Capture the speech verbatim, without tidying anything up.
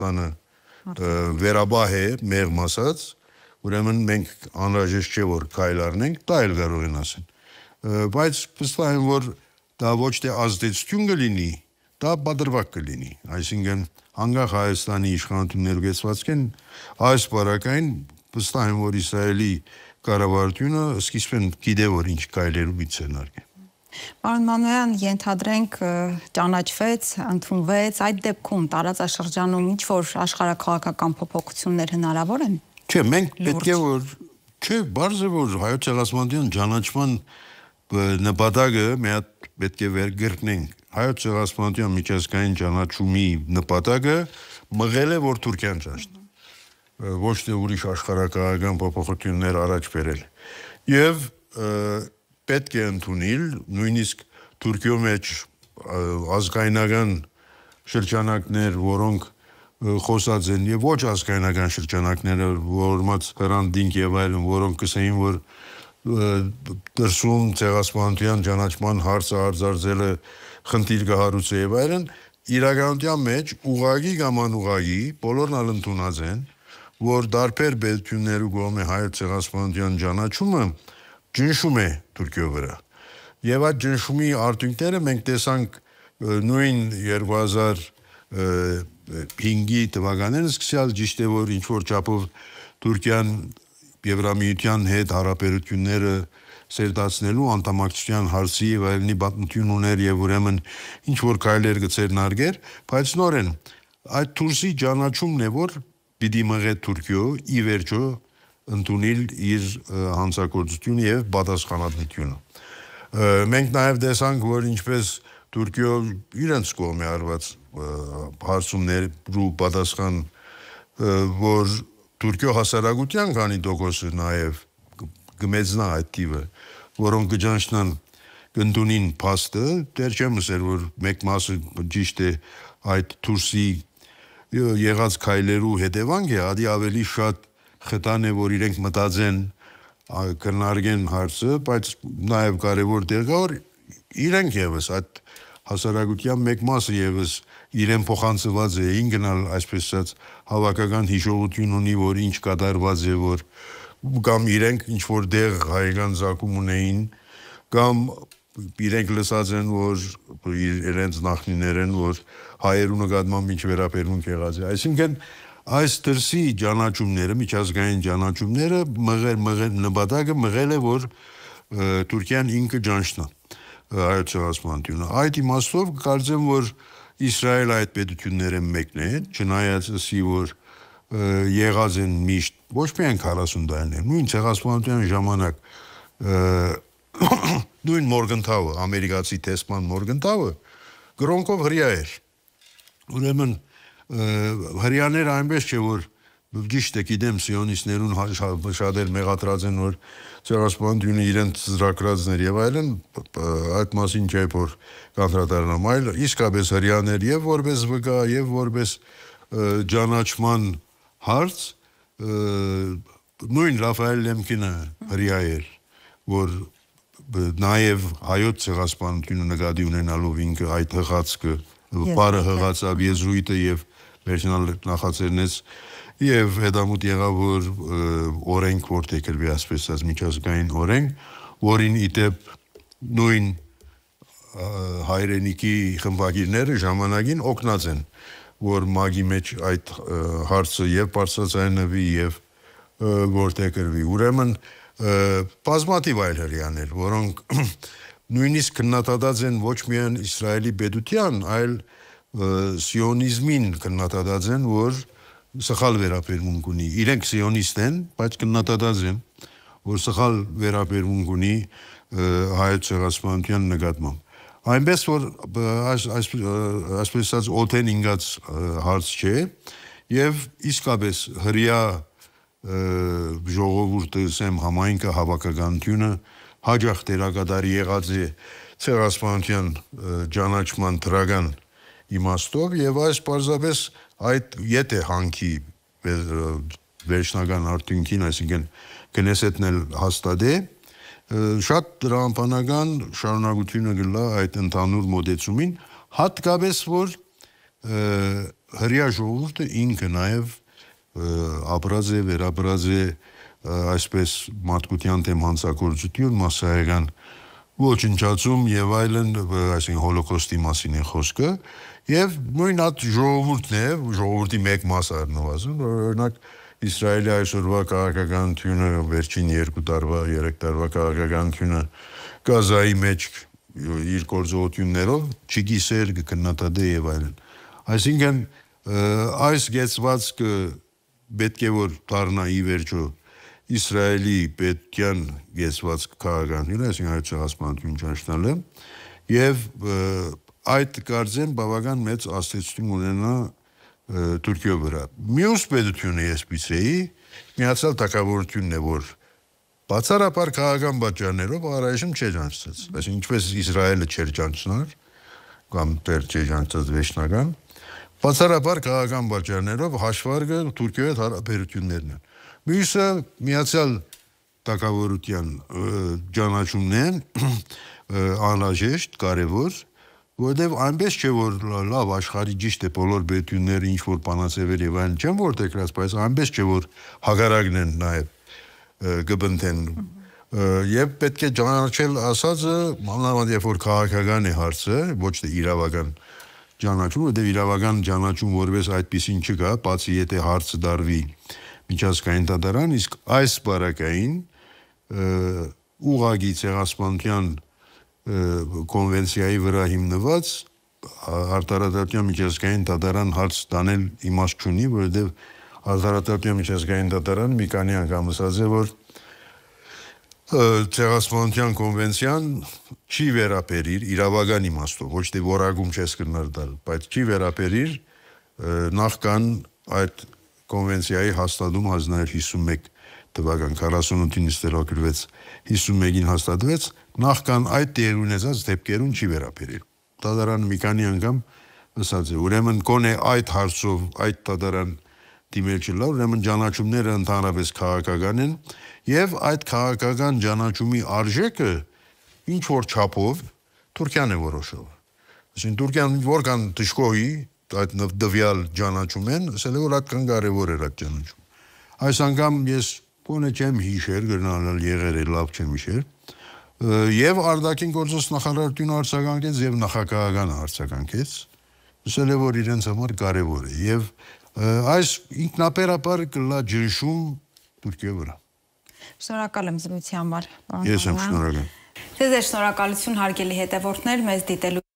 տանը վերաբահ է, մեղմ ասած, ուրեմն մենք անհրաժեշտ չէ, որ քայլ առնենք, դա էլ կարող են ասեն։ Բայց վստահ եմ, որ դա ոչ թե ազդեցություն կլինի, դա բادرվակ կլինի, այսինքն անկախ Հայաստանի իշխանությունների կեցվածքեն այս բարակային վստահ եմ, որ Իսրայելի կառավարությունը սկիզբեն գիտե, որ ինչ քայլերու միցենարգի։ Պարոն Մանոյան, ենթադրենք ճանաչվեց, ընդունվեց, այդ դեպքում տարածաշրջանում ինչ որ աշխարհաքաղաքական փոփոխություններ հնարավոր են։ Չէ, մենք պետք է որ չէ, բարձ է որ հայոց ցեղասպանության ճանաչման նպատակը մի հատ պետք է վերգրկնենք։ Հայոց ցեղասպանության միջազգային ճանաչումի նպատակը մղել է, որ Թուրքիան ճանաչի։ Ոչ թե ուրիշ աշխարհաքաղաքական փոփոխություններ առաջ բերել։ Եվ պետք է ընդունել նույնիսկ Թուրքիո մեջ ազգայնական շրջանակներ, որոնք խոսած են եւ ոչ ազգայնական շրջանակները, որոնց հրանտինք եւ այլն, որոնք կսեին, որ դրսում ցեղասպանության ճանաչման հարցը արձարծելը խնդիր կհարուցի եւ այլն, իրականության մեջ ուղագի կամ անուղագի բոլորն ալ ընդունած են, որ դարբեր պետություններու կողմէ հայոց ցեղասպանության ճանաչումը ճնշում է Թուրքիո վրա։ Եվ այդ ճնշումի արդյունքները մենք տեսանք նույն երկու հազար հինգի թվականին սկսյալ ճիշտ է, որ ինչ որ չափով Թուրքիան Եվրամիության հետ հարաբերությունները սերտացնելու անդամակցության հարցի եւ այլնի պատմություն ուներ եւ ուրեմն ինչ որ քայլեր գծեր նարգեր, բայց նորեն այդ Թուրսի ճանաչումն է, որ պիտի մղե Թուրքիո ի վերջո ընդունել իր հանցագործությունը եւ պատասխանատվությունը։ Մենք նաեւ տեսանք, որ ինչպես Թուրքիո իրենց կողմէ արված հարցումներու պատասխան, որ Թուրքիո հասարակության քանի տոկոսը նաեւ կմեծնա այդ տիպը, որոնք կճանչնան կընդունին փաստը, դեռ չեմ ասել, որ մեկ մասը ճիշտ է այդ Թուրսի եղած քայլերու հետևանք է, ադի ավելի շատ խտան է, որ իրենք մտածեն կնարգեն հարցը, բայց նաև կարևոր դեր կա, որ իրենք եւս այդ հասարակության մեկ մասը եւս իրեն փոխանցված է, ինքնալ այսպես ասած հավաքական հիշողություն ունի, որ ինչ կատարված է, որ կամ իրենք ինչ որ դեղ հայկական զակում ունեին, կամ իրենք լսած են, որ իրենց նախնիներեն, որ հայերու նկատմամբ ինչ վերաբերմունք եղած է, այսինքն այս դրսի ճանաչումները, միջազգային ճանաչումները մղել մղել նպատակը մղել է, որ Թուրքիան ինքը ճանչնա հայոց ցեղասպանությունը։ Այդ իմաստով կարծեմ, որ Իսրայելը այդ պետությունները մեկն է, չնայած ասի, որ եղած են միշտ ոչ միայն քառասուն տարիներ, նույն ցեղասպանության ժամանակ նույն Մորգենթաուը, ամերիկացի տեսման Մորգենթաուը գրոնկով հրյա էր։ Ուրեմն հրյաները այնպես չէ, որ ճիշտ է գիտեմ սիոնիստներուն շատեր մեղադրած են, որ ցեղասպանությունը իրենց ծրագրածներ եւ այլն, այդ մասին չէ որ կանդրադառնամ, այլ իսկապես հրյաներ եւ որպես վկա եւ որպես ճանաչման հարց նույն Ռաֆայել Լեմկինը հրյա էր, որ նաեւ հայոց ցեղասպանությունը նկատի ունենալով ինքը այդ հղացքը, բարը հղացավ եզրույթը եւ վերջնալ նախաձեռնեց եւ հետամուտ եղավ որ օրենք որտեղ գրվի ասպես ասած միջազգային օրենք, որին իդեպ նույն հայրենիքի խմբագիրները ժամանակին օգնած են, որ մագի մեջ այդ հարցը եւ բարձրացնվի եւ որտեղ գրվի։ Ուրեմն բազմաթիվ այլ հրյաներ, որոնք նույնիսկ քննադատած են ոչ միայն Իսրայելի պետության, այլ սիոնիզմին քննադատած են, որ սխալ վերաբերմունք ունի։ Իրենք սիոնիստ են, բայց քննադատած են, որ սխալ վերաբերմունք ունի հայոց ցեղասպանության նկատմամբ։ Այնպես որ այսպես ասած օթեն ինգած հարց չէ եւ իսկապես հրյա ժողովուրդը սեմ համայնքը հավաքականությունը հաջող դերակատարի եղած է ցեղասպանության ճանաչման դրական իմաստով եւ այս պարզապես այդ եթե հանքի վերջնական արդյունքին, այսինքն կնեսետն էլ հաստատե, շատ դրամապանական շարունակությունը գլա այդ ընդհանուր մոտեցումին, հատկապես որ հրյա ժողովուրդը ինքը նաև ապրած է, վերապրած է այսպես մարդկության դեմ հանցագործություն, մասսայական ոչնչացում եւ այլն, այսինքն հոլոկոստի մասին է խոսքը, եւ նույն այդ ժողովուրդն է, ժողովրդի մեկ մասը առնվազն, օրինակ Իսրայելի այսօրվա քաղաքականությունը, վերջին երկու տարվա, երեք տարվա քաղաքականությունը Գազայի մեջ իր գործողություններով չգիսեր, կքննադատե եւ այլն։ Այսինքն այս գեցվածքը պետք է որ դառնա ի վերջո Իսրայելի պետքյան գեցվածք քաղաքականությունը, այսինքն այդ ցեղասպանություն ճաշնալը եւ այդ կարծեմ բավական մեծ ազդեցություն ունենա Թուրքիո վրա։ Մյուս պետությունը ես պիտեի միացյալ թագավորությունն է, որ բացառապես քաղաքական պատճառներով առայժմ չէ ճանաչված։ Այսինքն ինչպես Իսրայելը չէր ճանաչնար կամ դեռ չէ ճանաչված վերջնական, բացառապես քաղաքական պատճառներով հաշվարկը Թուրքիոյի հետ հարաբերություններն են։ Մյուսը միացյալ թագավորության ճանաչումն է անհրաժեշտ, կարևոր, որովհետև այնպես չէ որ լավ աշխարհի ճիշտ է բոլոր պետությունները ինչ որ բանացևեր եւ այլն չեն որտեղած, բայց այնպես չէ որ հագարակն են նաեւ գբնթեն եւ պետք է ճանաչել ասածը մանավանդ երբ որ քաղաքական է հարցը, ոչ թե իրավական ճանաչում, որովհետև իրավական ճանաչում որպես այդպեսին չկա, բացի եթե հարցը դարվի միջազգային դատարան, իսկ այս բարակային ուղղակի ցեղասպանության կոնվենցիայի վրա հիմնված արտարադատության միջազգային դատարան հարց տանել իմաստ չունի, որովհետև արտարադատության միջազգային դատարան մի քանի անգամ ասած է, որ ցեղասպանության կոնվենցիան չի վերաբերիր իրավական իմաստով, ոչ թե որակում չես կրնար տալ, բայց չի վերաբերիր նախքան այդ կոնվենցիայի հաստատում հազար նոյ հիսուն մեկ թվական քառասունութինից ստորագրվեց հիսունմեկին հաստատվեց, նախքան այդ տեղի ունեցած դեպքերուն չի վերաբերել։ Դատարանը մի քանի անգամ ասած է, ուրեմն կոնե այդ հարցով այդ դատարան դիմել չլա, ուրեմն ճանաչումները ընդհանրապես քաղաքական են եւ այդ քաղաքական ճանաչումի արժեքը ինչ որ չափով Թուրքիան է որոշել։ Այսինքն Թուրքիան որքան դժգոհի այդ նվդվյալ ճանաչում են, ասել է որ այդքան կարևոր էր այդ ճանաչում։ Այս անգամ ես Կոնե չեմ հիշեր, գրնալալ եղեր է լավ չեմ հիշեր, և արդակին գործոս նախարարությունը արձագանքեց և նախագահական արձագանքեց, ասել է որ իրենց համար կարևոր է, և այս ինքնաբերաբար կլա ջնշում Թուրքիո վրա։ Շնորհակալ եմ զրույցի համար։ Ես եմ շնորհակալ։ Ձեզ է շնորհակալություն հարգելի հետևորդներ, մեզ դիտելու